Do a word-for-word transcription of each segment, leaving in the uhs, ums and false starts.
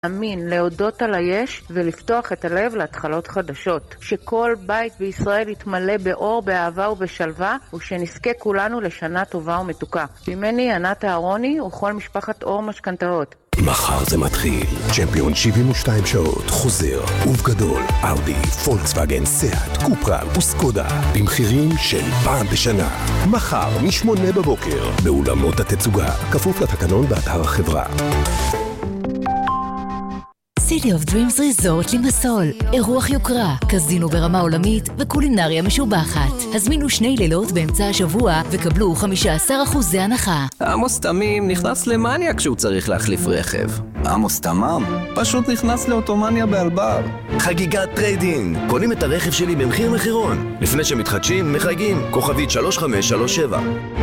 להאמין, להודות על היש ולפתוח את הלב להתחלות חדשות. שכל בית בישראל יתמלא באור, באהבה ובשלווה, ושנזכה כולנו לשנה טובה ומתוקה. ממני ענת אהרוני וכל משפחת אור משכנתאות. מחר זה מתחיל. צ'מפיון שבעים ושתיים שעות חוזר ובגדול. אאודי, פולקסווגן, סיאט, קופרה וסקודה במחירים של פעם בשנה. מחר משמונה בבוקר באולמות התצוגה, כפוף לתקנון באתר החברה. City of Dreams Resort לימסול, אירוח יוקרה, קזינו ברמה עולמית וקולינריה משובחת. הזמינו שני לילות באמצע השבוע וקבלו חמישה עשר אחוז הנחה. עמוס תמים נכנס למניה כשהוא צריך להחליף רכב. עמוס תמם פשוט נכנס לאוטומניה באלבר. חגיגת טריידינג, קונים את הרכב שלי במחיר מחירון. לפני שמתחדשים, מחייגים, כוכבית שלוש חמש שלוש שבע.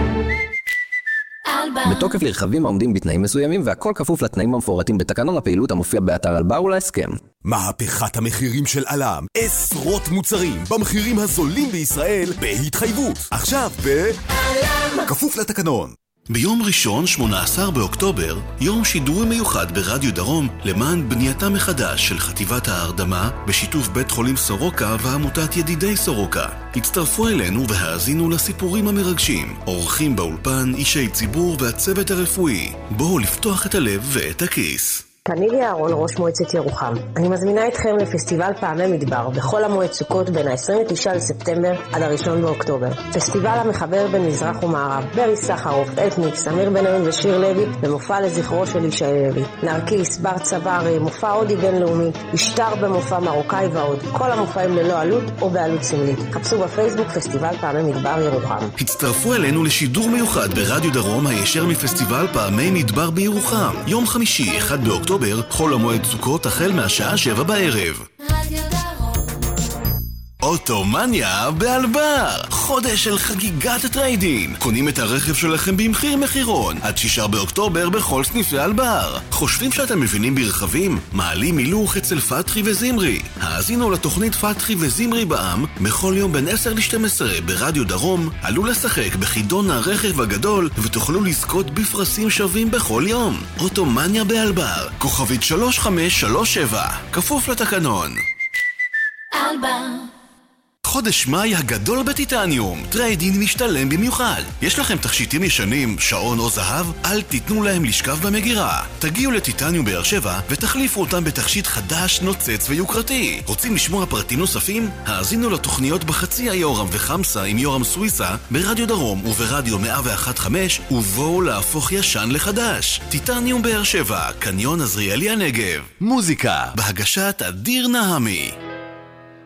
בתוקף לרכבים העומדים בתנאים מסוימים והכל כפוף לתנאים המפורטים בתקנון הפעילות המופיע באתר אלבר ולהסכם. מהפכת המחירים של אלם, עשרות מוצרים במחירים הזולים בישראל בהתחייבות. עכשיו ב... אלם! כפוף לתקנון. ביום ראשון, שמונה עשר באוקטובר, יום שידור מיוחד ברדיו דרום למען בנייתה מחדש של חטיבת ההרדמה בשיתוף בית חולים סורוקה ועמותת ידידי סורוקה. הצטרפו אלינו והאזינו לסיפורים המרגשים. אורחים באולפן, אישי ציבור והצוות הרפואי. בואו לפתוח את הלב ואת הכיס. תנילי אהרון, ראש מועצת ירוחם. אני מזמינה אתכם לפסטיבל פעמי מדבר בכל המועד סוכות בין ה-עשרים ותשעה לספטמבר עד הראשון באוקטובר. פסטיבל המחבר בין מזרח ומערב. ברי סחרוף, אלטניק, סמיר בניון ושיר לוי במופע לזכרו של ישי לוי. נרקיס, בר צברי, מופע הודי בינלאומי, משטר במופע מרוקאי ועוד. כל המופעים ללא עלות או בעלות סמלית. חפשו בפייסבוק פסטיבל פעמי מדבר ירוחם. הצטרפו אלינו לשידור מיוחד ברדיו דרום הישר מפסטיבל פעמי מדבר בירוחם. יום חמישי, אחד באוקטובר, חול המועד סוכות החל מהשעה שבע בערב. אוטומניה באלבר, חודש של חגיגת הטריידין. קונים את הרכב שלכם במחיר מחירון עד שישה באוקטובר בכל סניפי אלבר. חושבים שאתם מבינים ברכבים? מעלים הילוך אצל פתחי וזמרי. האזינו לתוכנית פתחי וזמרי בעם בכל יום בין עשר לשתים עשרה ברדיו דרום. עלו לשחק בחידון הרכב הגדול ותוכלו לזכות בפרסים שווים בכל יום. אוטומניה באלבר, כוכבית שלוש חמש שלוש שבע, כפוף לתקנון. אלבר. חודש מאי הגדול בטיטניום, טריידין משתלם במיוחד. יש לכם תכשיטים ישנים, שעון או זהב? אל תיתנו להם לשכב במגירה. תגיעו לטיטניום באר שבע ותחליפו אותם בתכשיט חדש, נוצץ ויוקרתי. רוצים לשמוע פרטים נוספים? האזינו לתוכניות בחצי היורם וחמסה עם יורם סוויסה ברדיו דרום וברדיו מאה ואחת נקודה חמש ובואו להפוך ישן לחדש. טיטניום באר שבע, קניון עזריאלי הנגב. מוזיקה בהגשת אדיר נהמי.